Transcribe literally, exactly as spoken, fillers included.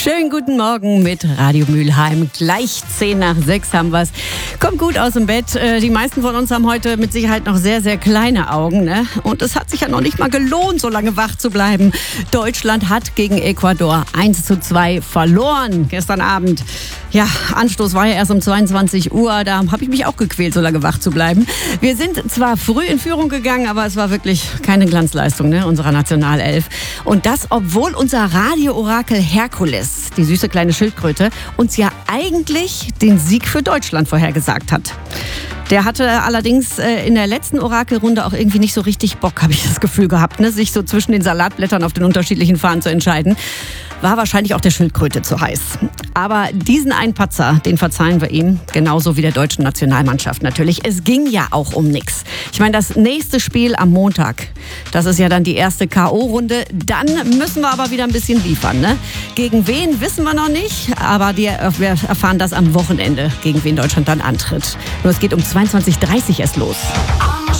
Schönen guten Morgen mit Radio Mülheim. Gleich zehn nach sechs haben wir's. Kommt gut aus dem Bett. Die meisten von uns haben heute mit Sicherheit noch sehr, sehr kleine Augen, ne? Und es hat sich ja noch nicht mal gelohnt, so lange wach zu bleiben. Deutschland hat gegen Ecuador eins zu zwei verloren gestern Abend. Ja, Anstoß war ja erst um zweiundzwanzig Uhr. Da habe ich mich auch gequält, so lange wach zu bleiben. Wir sind zwar früh in Führung gegangen, aber es war wirklich keine Glanzleistung, ne, unserer Nationalelf. Und das, obwohl unser Radio-Orakel Herkules, die süße kleine Schildkröte, uns ja eigentlich den Sieg für Deutschland vorhergesagt hat. Der hatte allerdings äh, in der letzten Orakelrunde auch irgendwie nicht so richtig Bock, habe ich das Gefühl gehabt, ne, sich so zwischen den Salatblättern auf den unterschiedlichen Fahnen zu entscheiden. War wahrscheinlich auch der Schildkröte zu heiß. Aber diesen einen Patzer, den verzeihen wir ihm, genauso wie der deutschen Nationalmannschaft natürlich. Es ging ja auch um nichts. Ich meine, das nächste Spiel am Montag, das ist ja dann die erste K O-Runde. Dann müssen wir aber wieder ein bisschen liefern, ne? Gegen wen, wissen wir noch nicht. Aber wir erfahren das am Wochenende, gegen wen Deutschland dann antritt. Nur es geht um zweiundzwanzig Uhr dreißig erst los.